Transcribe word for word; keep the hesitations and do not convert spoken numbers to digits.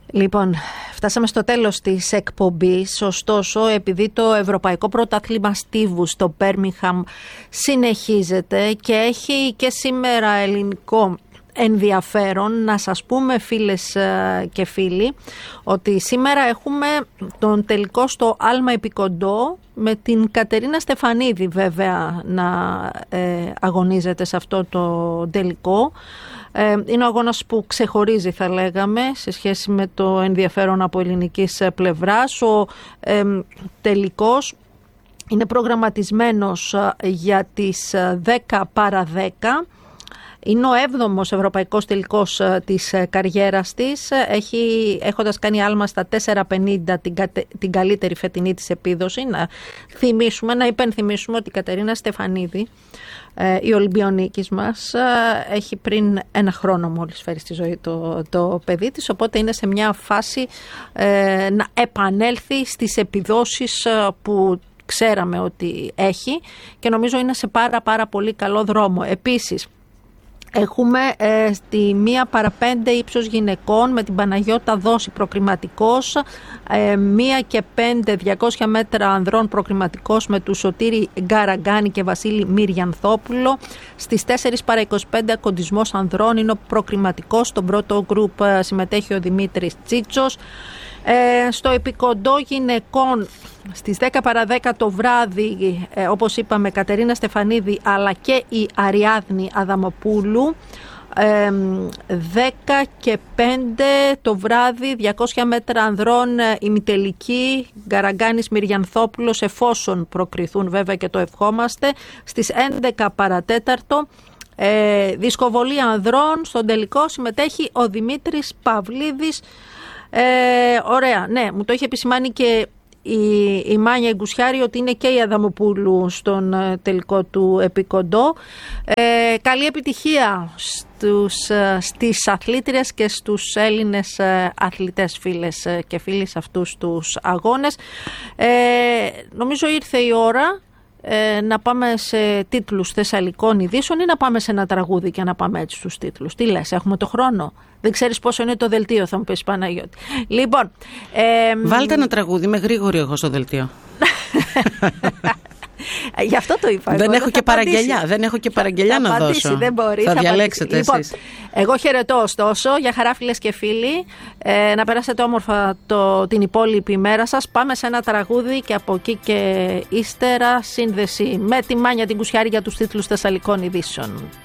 Λοιπόν, φτάσαμε στο τέλος της εκπομπής, ωστόσο επειδή το Ευρωπαϊκό Πρωτάθλημα Στίβου στο Μπέρμιγχαμ συνεχίζεται και έχει και σήμερα ελληνικό ενδιαφέρον, να σας πούμε φίλες και φίλοι ότι σήμερα έχουμε τον τελικό στο άλμα επικοντό με την Κατερίνα Στεφανίδη βέβαια να ε, αγωνίζεται σε αυτό το τελικό. Είναι ο αγώνας που ξεχωρίζει θα λέγαμε σε σχέση με το ενδιαφέρον από ελληνικής πλευράς. Ο ε, τελικός είναι προγραμματισμένος για τις δέκα παρά δέκα. Είναι ο έβδομος ευρωπαϊκός τελικός της καριέρας της, έχει, έχοντας κάνει άλμα στα τέσσερα πενήντα την, την καλύτερη φετινή της επίδοση. Να θυμίσουμε, να υπενθυμίσουμε ότι η Κατερίνα Στεφανίδη, η Ολυμπιονίκης μας, έχει πριν ένα χρόνο μόλις φέρει στη ζωή το, το παιδί της, οπότε είναι σε μια φάση ε, να επανέλθει στις επιδόσεις που ξέραμε ότι έχει και νομίζω είναι σε πάρα πάρα πολύ καλό δρόμο. Επίσης, έχουμε ε, στη μία παρά πέντε ύψος γυναικών με την Παναγιώτα Δόση προκριματικός, ε, μία και πέντε διακόσια μέτρα ανδρών προκριματικός με του Σωτήρη Γκαραγκάνη και Βασίλη Μυριανθόπουλο. Στις τέσσερα παρά είκοσι πέντε ακοντισμός ανδρών είναι ο προκριματικός. Στον πρώτο γκρουπ συμμετέχει ο Δημήτρης Τσίτσος. Ε, στο επικοντό γυναικών στις δέκα παρά δέκα το βράδυ, ε, όπως είπαμε, Κατερίνα Στεφανίδη αλλά και η Αριάδνη Αδαμοπούλου. ε, δέκα και πέντε το βράδυ διακόσια μέτρα ανδρών ημιτελική Γκαραγκάνης Μυριανθόπουλος, εφόσον προκριθούν βέβαια και το ευχόμαστε. Στις έντεκα παρά τέταρτο ε, δισκοβολία ανδρών, στον τελικό συμμετέχει ο Δημήτρης Παυλίδης. Ε, ωραία, ναι, μου το είχε επισημάνει και η, η Μάνια Εγκουσιάρη ότι είναι και η Αδαμοπούλου στον ε, τελικό του επικοντό. Ε, καλή επιτυχία στους, στις αθλήτριες και στους Έλληνες αθλητές, φίλες και φίλοι, σε αυτούς τους αγώνες. Ε, νομίζω ήρθε η ώρα ε, να πάμε σε τίτλους θεσσαλικών ειδήσεων ή να πάμε σε ένα τραγούδι και να πάμε έτσι στους τίτλους. Τι λες, έχουμε το χρόνο? Δεν ξέρεις πόσο είναι το δελτίο, θα μου πεις, Παναγιώτη. Λοιπόν, ε, βάλτε ένα τραγούδι, είμαι γρήγορη εγώ στο δελτίο. Γι' αυτό το είπα. Δεν, έχω, και παραγγελιά, δεν έχω και παραγγελιά να απαντήσει, δώσω. Δεν μπορεί, θα θα διαλέξετε λοιπόν, εσείς. Εγώ χαιρετώ ωστόσο, για χαρά φίλες και φίλοι, ε, να περάσετε όμορφα το, την υπόλοιπη ημέρα σας. Πάμε σε ένα τραγούδι και από εκεί και ύστερα σύνδεση με τη Μάνια την Κουσιάρη για τους τίτλους θεσσαλικών ειδήσεων.